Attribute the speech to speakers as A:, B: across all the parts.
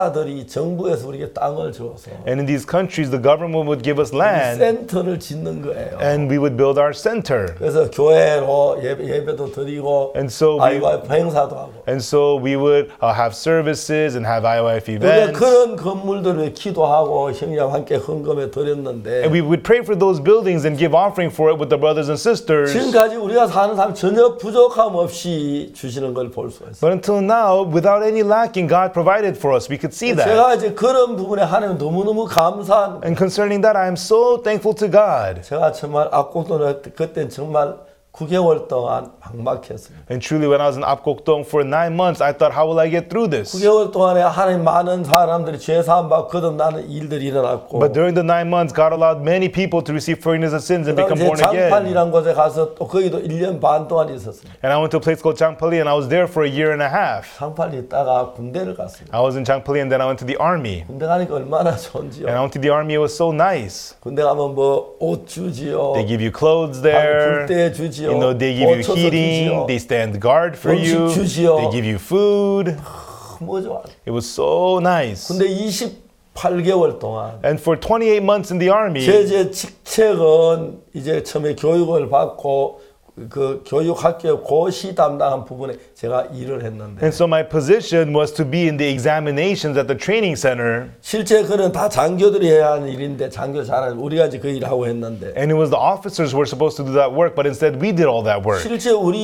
A: 나라들이 정부에서 우리에게 땅을 주어서
B: And in these countries, the government would give us land,
A: 센터를 짓는 거예요.
B: and we would build our center.
A: 그래서 교회로 예배도 드리고
B: And so
A: IYF 행사도 하고
B: we would have services and have IYF
A: 우리가
B: events.
A: 그런 건물들을 기도하고 형제와 함께 헌금에 드렸는데
B: And we would pray for those buildings and give offering for it with the brothers and sisters.
A: 지금까지 우리가 사는 삶 전혀 부족함 없이 주시는 걸 볼 수 있어요.
B: But until now, without any lacking, God provided for us. We could see that.
A: 제가 이제 그런 부분에 하나님 너무너무 감사한.
B: And concerning that, I am so thankful to God.
A: 제가 정말 압곡도는 그때 정말 9개월 동안 막막했어요.
B: And truly, when I was in Apgokdong for 9 months, I thought, how will I get through this?
A: 9개월 동안에 하나님 많은 사람들이 죄 사함 받고 거듭나는 일들이 일어났고.
B: But during the 9 months, God allowed many people to receive forgiveness of sins and become born again.
A: 장팔이라는 곳에 가서 또 거기도 1년 반 동안 있었습니다.
B: And I went to a place called Changpali, and I was there for a year and a half.
A: 장팔이 있다가 군대를 갔습니다.
B: I was in Changpali, and then I went to the army.
A: 군대 가니까 얼마나 좋은지요.
B: And I went to the army. It was so nice.
A: 군대 가면 뭐 옷 주지요.
B: They give you clothes there.
A: 불때 주지요.
B: You know, they give you heating. They stand guard for you. They give you food.
A: 뭐 좋아.
B: It was so nice.
A: 근데 28개월 동안
B: And for 28 months in the army,
A: 제 직책은 이제 처음에 교육을 받고 그 교육학교 고시 담당한 부분에 제가 일을 했는데.
B: And so my position was to be in the examinations at the training center.
A: 실제 그는 다 장교들이 해야 하는 일인데 장교 잘하는 우리가 이제 그 일을 하고 했는데.
B: And it was the officers who were supposed to do that work, but instead we did all that work.
A: 실제 우리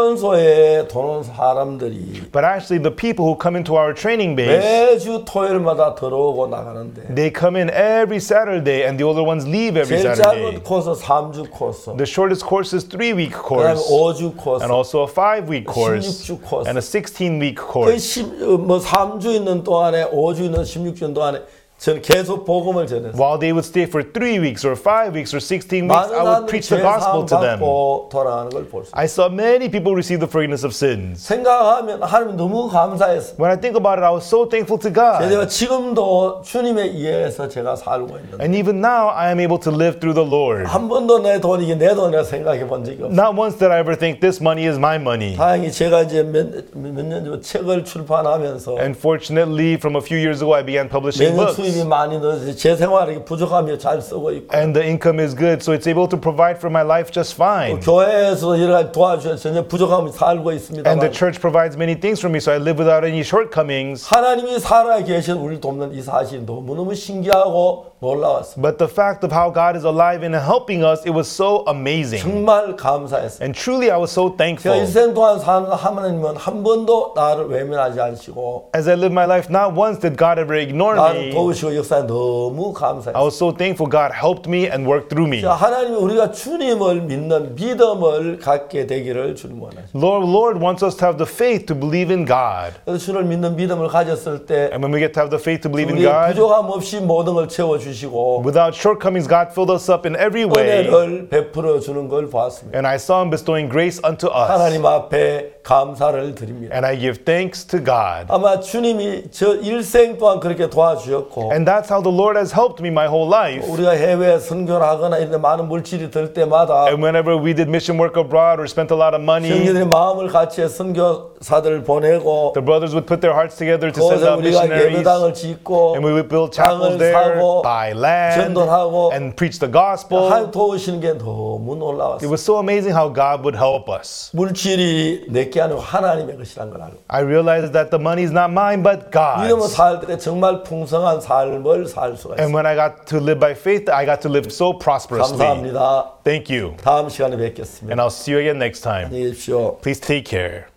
A: 훈련소에 도는 사람들이
B: But actually the people who come into our training base,
A: 매주 토요일마다 들어오고 나가는데.
B: they come in every Saturday and the older ones leave every
A: 제일
B: Saturday.
A: 짧은 코스 3주 코스.
B: The shortest course is 3-week
A: 그다음에
B: course,
A: 5주 코스.
B: and also a 5-week course,
A: 16주 코스.
B: and a 16-week
A: 그
B: course.
A: 뭐 3주 있는 동안에 5주 있는 16주 동안에 저는 계속 복음을 전했어요.
B: While they would stay for 3 weeks or 5 weeks or 16 weeks, I would preach the gospel to them.
A: 돌아가는 걸 볼 수.
B: I saw many people receive the forgiveness of sins.
A: 생각하면 하나님 너무 감사했어요.
B: When I think about it, I was so thankful to God.
A: 제가 지금도 주님에 의해서 제가 살고 있는데
B: And even now, I am able to live through the Lord.
A: 한 번도 내 돈이 이게 내 돈이라 생각해 본 적이 없어요.
B: Not once did I ever think this money is my money.
A: 다행히 제가 이제 몇 년 전 책을 출판하면서
B: And fortunately, from a few years ago, I began publishing
A: 매년
B: books.
A: 수입이 많이 늘어서 제 생활이 부족하며 잘 쓰고 있고
B: And the income is good, so it's able to provide for my life just fine.
A: 교회에서 여러 가지 도와주셔서 전혀 부족함이 살고
B: And
A: 있습니다만
B: the church provides many things for me, so I live without any shortcomings.
A: 하나님이 살아 계신 우리를 돕는 이 사실이 너무너무 신기하고 놀라웠습니다.
B: But the fact of how God is alive and helping us, it was so amazing.
A: 정말 감사했어요.
B: And truly, I was so
A: 제가
B: thankful.
A: 인생 동안 사는 하나님은 한 번도 나를 외면하지 않으시고
B: As I live my life, not once did God ever ignore
A: 나를
B: me.
A: 도우시고 역사에 너무
B: I
A: 감사했어요.
B: was so thankful God helped me and worked through me.
A: 하나님이 우리가 주님을 믿는 믿음을 갖게 되기를 주님 원하십니다.
B: Lord wants us to have the faith to believe in God.
A: 그래서 주를 믿는 믿음을 가졌을 때
B: And when we get to have the faith to believe in
A: 우리
B: God,
A: 부족함 없이 모든 걸 채워주시고
B: without shortcomings, God filled us up in every way.
A: 은혜를 베풀어 주는 걸 보았습니다.
B: And I saw Him bestowing grace unto us.
A: 하나님 앞에 감사를 드립니다.
B: And I give thanks to God.
A: 아마 주님이 저 일생 동안 그렇게 도와주셨고
B: And that's how the Lord has helped me my whole life.
A: 우리가 해외에 선교를 하거나 이런 데 많은 물질이 들 때마다
B: And whenever we did mission work abroad or spent a lot of money,
A: 형제들이 마음을 같이 선교사들을 보내고
B: the brothers would put their hearts together to send
A: 그곳에
B: out
A: 우리가
B: missionaries.
A: 예배당을 짓고
B: And we would build chapels
A: 땅을
B: there,
A: 사고
B: buy land,
A: 전도하고
B: and preach the gospel.
A: 하나님 도우시는 게 너무
B: It
A: 놀라웠어요.
B: was so amazing how God would help us.
A: 물질이 내게 아니고 하나님의 것이란 걸 알고
B: I realized that the money is not mine, but
A: 믿음을
B: God's.
A: 살 때 정말 풍성한 삶을 살 수가
B: And
A: 있어요.
B: when I got to live by faith, I got to live so prosperously.
A: 감사합니다.
B: Thank you.
A: 다음 시간에 뵙겠습니다.
B: And I'll see you again next time.
A: 안녕히 계십시오.
B: Please take care.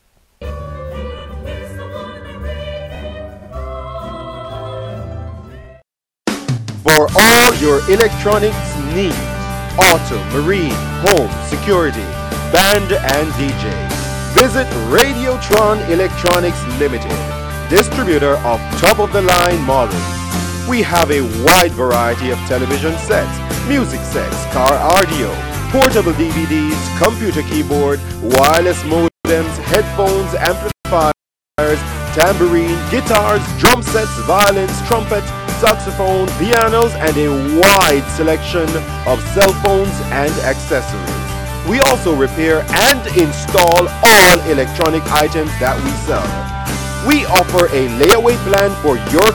C: For all your electronics needs, auto, marine, home, security, band and DJ, visit Radiotron Electronics Limited, distributor of top-of-the-line models. We have a wide variety of television sets, music sets, car audio, portable DVDs, computer keyboard, wireless modems, headphones, amplifiers, tambourine, guitars, drum sets, violins, trumpets, saxophone, pianos, and a wide selection of cell phones and accessories. We also repair and install all electronic items that we sell. We offer a layaway plan for your